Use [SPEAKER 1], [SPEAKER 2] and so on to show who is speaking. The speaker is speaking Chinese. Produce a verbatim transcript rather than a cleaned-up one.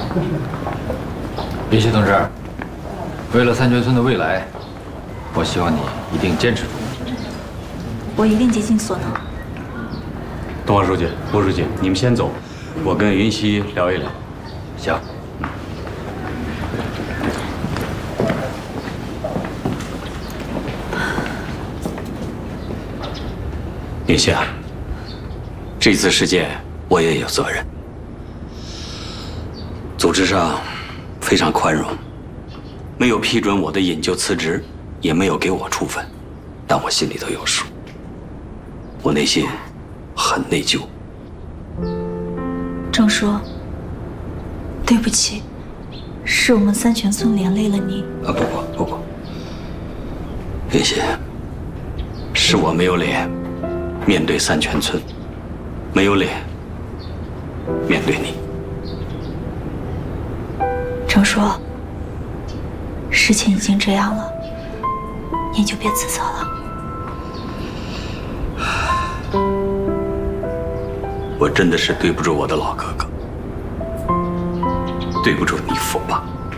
[SPEAKER 1] 林夕同志，为了三泉村的未来，我希望你一定坚持住。
[SPEAKER 2] 我一定竭尽所能。
[SPEAKER 3] 东华书记、吴书记，你们先走，我跟云溪聊一聊。
[SPEAKER 1] 行。
[SPEAKER 3] 云溪啊，这次事件我也有责任。组织上非常宽容，没有批准我的引咎辞职，也没有给我处分，但我心里头有数。我内心很内疚。
[SPEAKER 2] 郑叔，对不起，是我们三泉村连累了你。
[SPEAKER 3] 啊，不不不不，云溪，是我没有脸面对三泉村，没有脸面对你。
[SPEAKER 2] 郑叔，事情已经这样了，你就别自责了。
[SPEAKER 3] 我真的是对不住我的老哥哥，对不住你父爸。